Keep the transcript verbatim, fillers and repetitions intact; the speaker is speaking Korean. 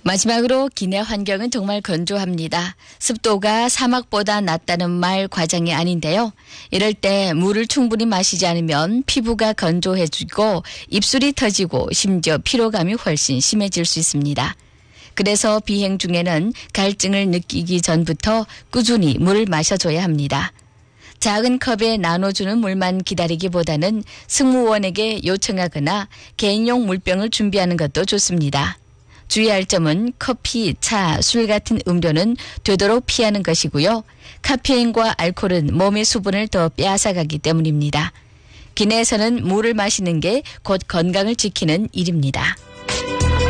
마지막으로 기내 환경은 정말 건조합니다. 습도가 사막보다 낮다는 말 과장이 아닌데요. 이럴 때 물을 충분히 마시지 않으면 피부가 건조해지고 입술이 터지고 심지어 피로감이 훨씬 심해질 수 있습니다. 그래서 비행 중에는 갈증을 느끼기 전부터 꾸준히 물을 마셔줘야 합니다. 작은 컵에 나눠주는 물만 기다리기보다는 승무원에게 요청하거나 개인용 물병을 준비하는 것도 좋습니다. 주의할 점은 커피, 차, 술 같은 음료는 되도록 피하는 것이고요. 카페인과 알코올은 몸의 수분을 더 빼앗아가기 때문입니다. 기내에서는 물을 마시는 게 곧 건강을 지키는 일입니다.